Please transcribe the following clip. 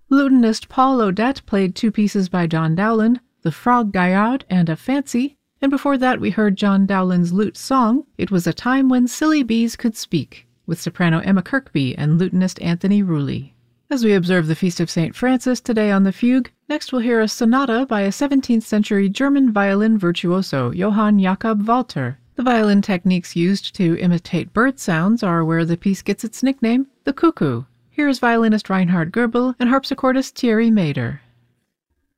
Lutenist Paul Odette played two pieces by John Dowland, The Frog Gaillard and A Fancy, and before that we heard John Dowland's lute song, It Was a Time When Silly Bees Could Speak, with soprano Emma Kirkby and lutenist Anthony Rulli. As we observe the Feast of St. Francis today on the Fugue, next we'll hear a sonata by a 17th century German violin virtuoso, Johann Jakob Walter. The violin techniques used to imitate bird sounds are where the piece gets its nickname, the cuckoo. Here is violinist Reinhard Goebel and harpsichordist Thierry Mader.